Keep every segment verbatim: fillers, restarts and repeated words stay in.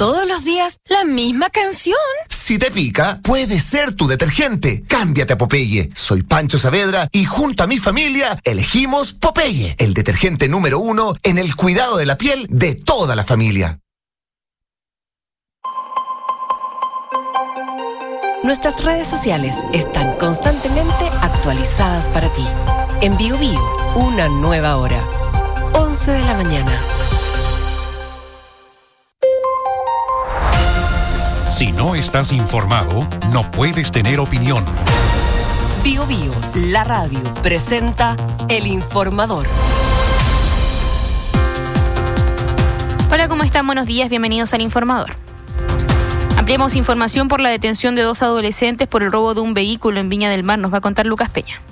todos los días la misma canción. Si te pica, puede ser tu detergente. Cámbiate a Popeye. Soy Pancho Saavedra y junto a mi familia elegimos Popeye, el detergente número uno en el cuidado de la piel de toda la familia. Nuestras redes sociales están constantemente actualizadas para ti. En Bio Bio, una nueva hora. once de la mañana. Si no estás informado, no puedes tener opinión. Bio Bio, la radio, presenta El Informador. Hola, ¿cómo están? Buenos días, bienvenidos al Informador. Ampliamos información por la detención de dos adolescentes por el robo de un vehículo en Viña del Mar. Nos va a contar Lucas Peña.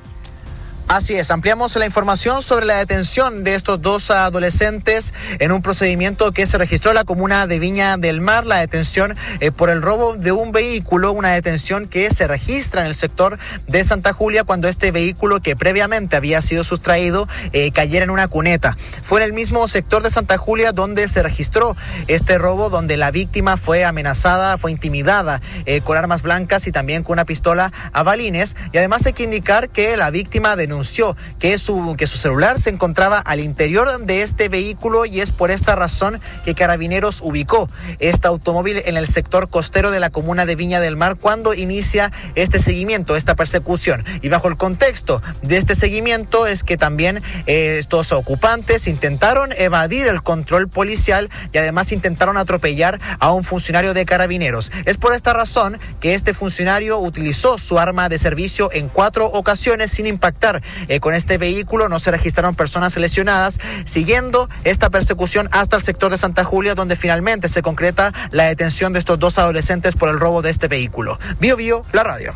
Así es, ampliamos la información sobre la detención de estos dos adolescentes en un procedimiento que se registró en la comuna de Viña del Mar, la detención eh, por el robo de un vehículo, una detención que se registra en el sector de Santa Julia cuando este vehículo que previamente había sido sustraído eh, cayera en una cuneta. Fue en el mismo sector de Santa Julia donde se registró este robo, donde la víctima fue amenazada, fue intimidada eh, con armas blancas y también con una pistola a balines, y además hay que indicar que la víctima denunció anunció que su, que su celular se encontraba al interior de este vehículo y es por esta razón que Carabineros ubicó este automóvil en el sector costero de la comuna de Viña del Mar cuando inicia este seguimiento, esta persecución. Y bajo el contexto de este seguimiento es que también eh, estos ocupantes intentaron evadir el control policial y además intentaron atropellar a un funcionario de Carabineros. Es por esta razón que este funcionario utilizó su arma de servicio en cuatro ocasiones sin impactar Eh, con este vehículo. No se registraron personas lesionadas, siguiendo esta persecución hasta el sector de Santa Julia, donde finalmente se concreta la detención de estos dos adolescentes por el robo de este vehículo. Bio Bio, la radio.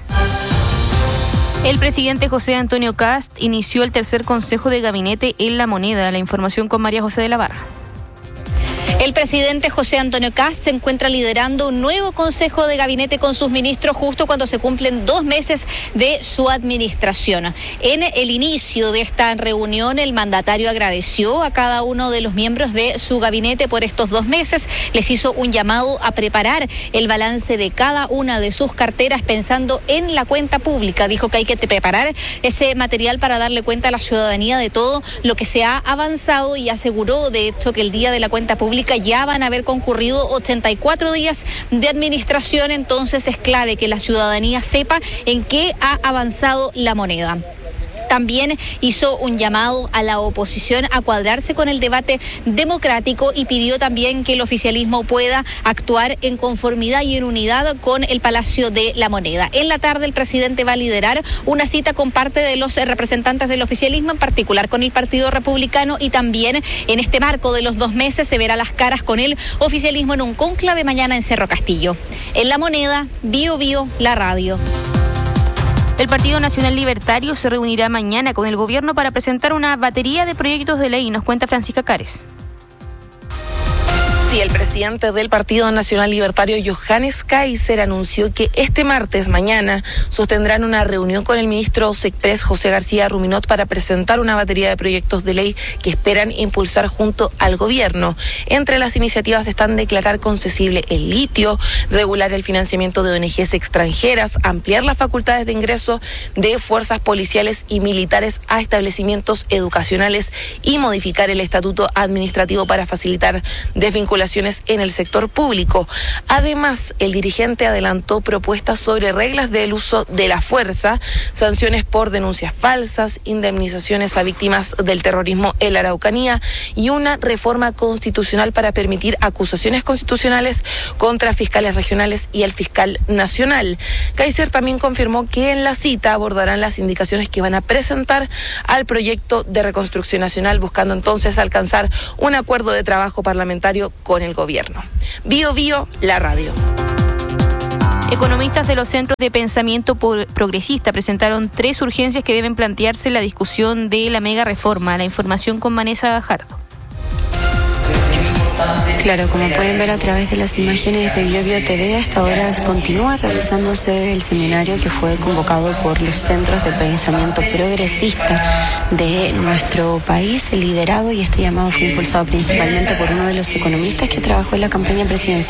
El presidente José Antonio Kast inició el tercer consejo de gabinete en La Moneda. La información con María José de la Barra. El presidente José Antonio Kast se encuentra liderando un nuevo consejo de gabinete con sus ministros justo cuando se cumplen dos meses de su administración. En el inicio de esta reunión, el mandatario agradeció a cada uno de los miembros de su gabinete por estos dos meses. Les hizo un llamado a preparar el balance de cada una de sus carteras pensando en la cuenta pública. Dijo que hay que preparar ese material para darle cuenta a la ciudadanía de todo lo que se ha avanzado y aseguró, de hecho, que el día de la cuenta pública ya van a haber concurrido ochenta y cuatro días de administración, entonces es clave que la ciudadanía sepa en qué ha avanzado La Moneda. También hizo un llamado a la oposición a cuadrarse con el debate democrático y pidió también que el oficialismo pueda actuar en conformidad y en unidad con el Palacio de La Moneda. En la tarde el presidente va a liderar una cita con parte de los representantes del oficialismo, en particular con el Partido Republicano, y también en este marco de los dos meses se verá las caras con el oficialismo en un cónclave mañana en Cerro Castillo. En La Moneda, Bio Bio, la radio. El Partido Nacional Libertario se reunirá mañana con el gobierno para presentar una batería de proyectos de ley, nos cuenta Francisca Cares. Sí, el presidente del Partido Nacional Libertario, Johannes Kaiser, anunció que este martes, mañana, sostendrán una reunión con el ministro SECPRES, José García Ruminot, para presentar una batería de proyectos de ley que esperan impulsar junto al gobierno. Entre las iniciativas están declarar concesible el litio, regular el financiamiento de O N Ges extranjeras, ampliar las facultades de ingreso de fuerzas policiales y militares a establecimientos educacionales y modificar el estatuto administrativo para facilitar desvinculación en el sector público. Además, el dirigente adelantó propuestas sobre reglas del uso de la fuerza, sanciones por denuncias falsas, indemnizaciones a víctimas del terrorismo en la Araucanía y una reforma constitucional para permitir acusaciones constitucionales contra fiscales regionales y el fiscal nacional. Kaiser también confirmó que en la cita abordarán las indicaciones que van a presentar al proyecto de reconstrucción nacional, buscando entonces alcanzar un acuerdo de trabajo parlamentario con el gobierno. Bio Bio, la radio. Economistas de los centros de pensamiento progresista presentaron tres urgencias que deben plantearse en la discusión de la mega reforma. La información con Vanessa Gajardo. Claro, como pueden ver a través de las imágenes de Bio Bio T V, hasta ahora continúa realizándose el seminario que fue convocado por los centros de pensamiento progresista de nuestro país, liderado, y este llamado fue impulsado principalmente por uno de los economistas que trabajó en la campaña presidencial